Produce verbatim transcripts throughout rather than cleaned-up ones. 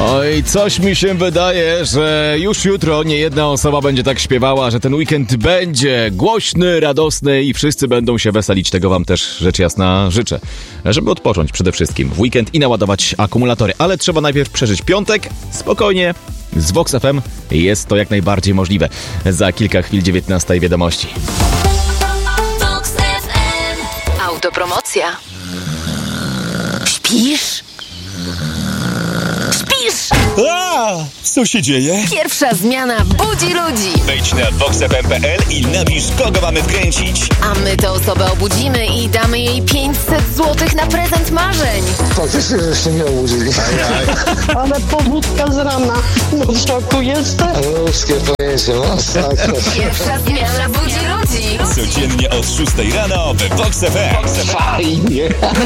Oj, coś mi się wydaje, że już jutro nie jedna osoba będzie tak śpiewała, że ten weekend będzie głośny, radosny i wszyscy będą się weselić. Tego wam też rzecz jasna życzę. Żeby odpocząć przede wszystkim w weekend i naładować akumulatory. Ale trzeba najpierw przeżyć piątek, spokojnie. Z Vox F M jest to jak najbardziej możliwe. Za kilka chwil dziewiętnasta i wiadomości. Vox F M. Autopromocja. Śpisz? Śpisz! A, co się dzieje? Pierwsza zmiana budzi ludzi. Wejdź na vox f m kropka p l i napisz, kogo mamy wkręcić. A my tę osobę obudzimy i damy jej pięćset złotych na prezent marzeń. Faktycznie, żeście mnie obudzili. Ale pobudka z rana. No w szoku jestem. Ludzkie pojęcie, masakra. Pierwsza zmiana budzi ludzi. Codziennie od szóstej rano we Vox F M. Fajnie.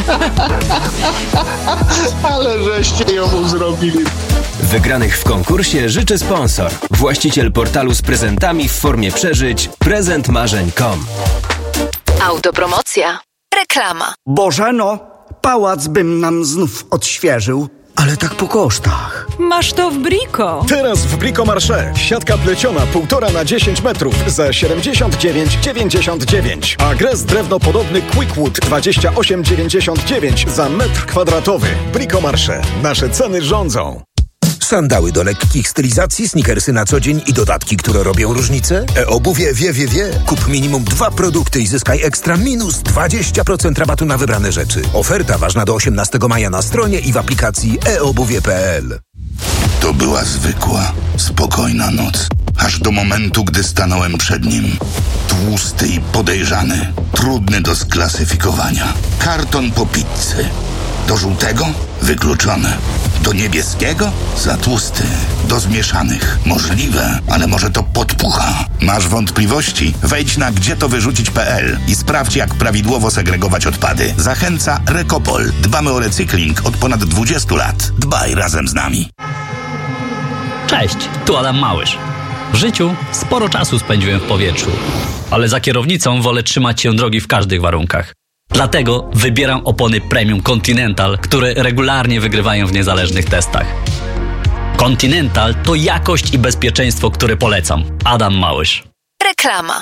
Ale żeście ją zrobili. Wygranych w konkursie życzy sponsor. Właściciel portalu z prezentami w formie przeżyć prezent marzeń kropka com. Autopromocja. Reklama. Bożeno, pałac bym nam znów odświeżył. Ale tak po kosztach. Masz to w Brico. Teraz w Brico Marché. Siatka pleciona półtora na dziesięć metrów za siedemdziesiąt dziewięć dziewięćdziesiąt dziewięć. A gres drewnopodobny Quickwood dwadzieścia osiem dziewięćdziesiąt dziewięć za metr kwadratowy. Brico Marché. Nasze ceny rządzą. Sandały do lekkich stylizacji, sneakersy na co dzień i dodatki, które robią różnicę? E-obuwie wie, wie, wie. Kup minimum dwa produkty i zyskaj ekstra minus dwadzieścia procent rabatu na wybrane rzeczy. Oferta ważna do osiemnastego maja na stronie i w aplikacji e obuwie kropka p l. To była zwykła, spokojna noc. Aż do momentu, gdy stanąłem przed nim. Tłusty i podejrzany. Trudny do sklasyfikowania. Karton po pizzy. Do żółtego? Wykluczone. Do niebieskiego? Za tłusty. Do zmieszanych? Możliwe, ale może to podpucha. Masz wątpliwości? Wejdź na gdzie to wyrzucić kropka p l i sprawdź, jak prawidłowo segregować odpady. Zachęca Recopol. Dbamy o recykling od ponad dwudziestu lat. Dbaj razem z nami. Cześć, tu Adam Małysz. W życiu sporo czasu spędziłem w powietrzu, ale za kierownicą wolę trzymać się drogi w każdych warunkach. Dlatego wybieram opony Premium Continental, które regularnie wygrywają w niezależnych testach. Continental to jakość i bezpieczeństwo, które polecam. Adam Małysz. Reklama.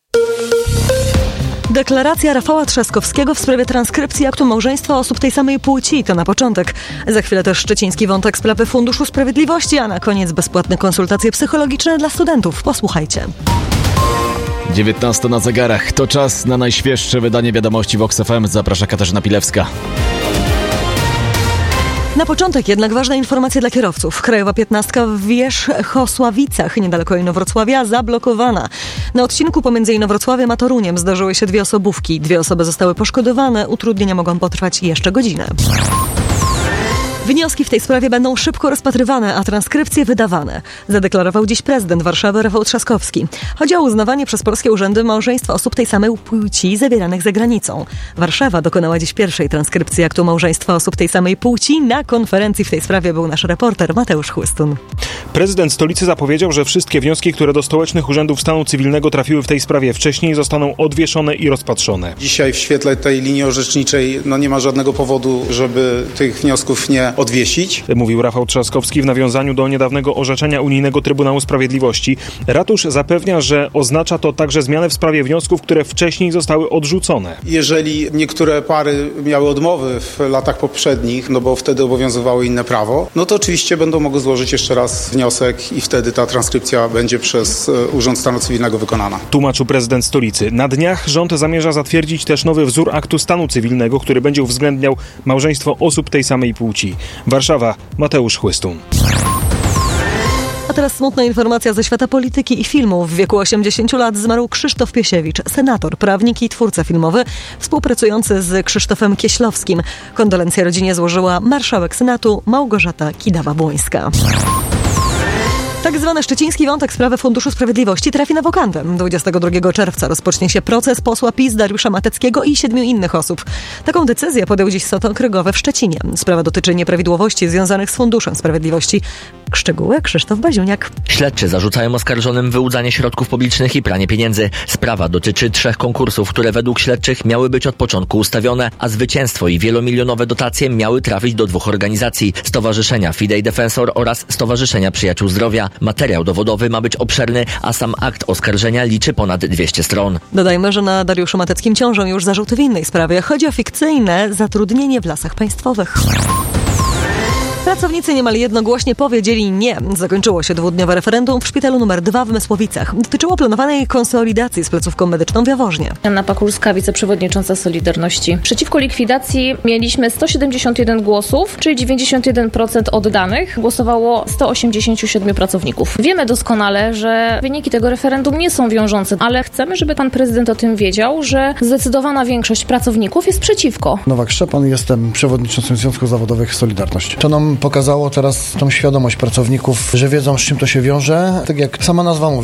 Deklaracja Rafała Trzaskowskiego w sprawie transkrypcji aktu małżeństwa osób tej samej płci. To na początek. Za chwilę też szczeciński wątek sprawy Funduszu Sprawiedliwości, a na koniec bezpłatne konsultacje psychologiczne dla studentów. Posłuchajcie. dziewiętnasta na zegarach. To czas na najświeższe wydanie wiadomości Vox F M. Zaprasza Katarzyna Pilewska. Na początek jednak ważna informacja dla kierowców. Krajowa piętnastka w Wierzchosławicach, niedaleko Inowrocławia, zablokowana. Na odcinku pomiędzy Inowrocławiem a Toruniem zdarzyły się dwie osobówki. Dwie osoby zostały poszkodowane. Utrudnienia mogą potrwać jeszcze godzinę. Wnioski w tej sprawie będą szybko rozpatrywane, a transkrypcje wydawane. Zadeklarował dziś prezydent Warszawy Rafał Trzaskowski. Chodzi o uznawanie przez polskie urzędy małżeństwa osób tej samej płci zawieranych za granicą. Warszawa dokonała dziś pierwszej transkrypcji aktu małżeństwa osób tej samej płci. Na konferencji w tej sprawie był nasz reporter Mateusz Chłystun. Prezydent stolicy zapowiedział, że wszystkie wnioski, które do stołecznych urzędów stanu cywilnego trafiły w tej sprawie wcześniej, zostaną odwieszone i rozpatrzone. Dzisiaj w świetle tej linii orzeczniczej no nie ma żadnego powodu, żeby tych wniosków nie odwiesić. Mówił Rafał Trzaskowski w nawiązaniu do niedawnego orzeczenia Unijnego Trybunału Sprawiedliwości. Ratusz zapewnia, że oznacza to także zmianę w sprawie wniosków, które wcześniej zostały odrzucone. Jeżeli niektóre pary miały odmowy w latach poprzednich, no bo wtedy obowiązywało inne prawo, no to oczywiście będą mogły złożyć jeszcze raz wniosek i wtedy ta transkrypcja będzie przez Urząd Stanu Cywilnego wykonana. Tłumaczył prezydent stolicy. Na dniach rząd zamierza zatwierdzić też nowy wzór aktu stanu cywilnego, który będzie uwzględniał małżeństwo osób tej samej płci. Warszawa, Mateusz Chłystun. A teraz smutna informacja ze świata polityki i filmu. W wieku osiemdziesięciu lat zmarł Krzysztof Piesiewicz, senator, prawnik i twórca filmowy, współpracujący z Krzysztofem Kieślowskim. Kondolencje rodzinie złożyła marszałek Senatu Małgorzata Kidawa-Błońska. Tak zwany szczeciński wątek sprawy Funduszu Sprawiedliwości trafi na wokandę. dwudziestego drugiego czerwca rozpocznie się proces posła PiS Dariusza Mateckiego i siedmiu innych osób. Taką decyzję podjął dziś Sąd Okręgowy w Szczecinie. Sprawa dotyczy nieprawidłowości związanych z Funduszem Sprawiedliwości. Szczegóły Krzysztof Baziuniak. Śledczy zarzucają oskarżonym wyłudzanie środków publicznych i pranie pieniędzy. Sprawa dotyczy trzech konkursów, które według śledczych miały być od początku ustawione, a zwycięstwo i wielomilionowe dotacje miały trafić do dwóch organizacji: Stowarzyszenia Fidei Defensor oraz Stowarzyszenia Przyjaciół Zdrowia. Materiał dowodowy ma być obszerny, a sam akt oskarżenia liczy ponad dwieście stron. Dodajmy, że na Dariuszu Mateckim ciążą już zarzuty w innej sprawie. Chodzi o fikcyjne zatrudnienie w Lasach Państwowych. Pracownicy niemal jednogłośnie powiedzieli nie. Zakończyło się dwudniowe referendum w szpitalu numer dwa w Mysłowicach. Dotyczyło planowanej konsolidacji z placówką medyczną w Jaworznie. Anna Pakulska, wiceprzewodnicząca Solidarności. Przeciwko likwidacji mieliśmy sto siedemdziesiąt jeden głosów, czyli dziewięćdziesiąt jeden procent oddanych. Głosowało sto osiemdziesiąt siedem pracowników. Wiemy doskonale, że wyniki tego referendum nie są wiążące, ale chcemy, żeby pan prezydent o tym wiedział, że zdecydowana większość pracowników jest przeciwko. Nowak Szczepan, jestem przewodniczącym Związków Zawodowych Solidarność. To nam pokazało teraz tą świadomość pracowników, że wiedzą, z czym to się wiąże. Tak jak sama nazwa mówi,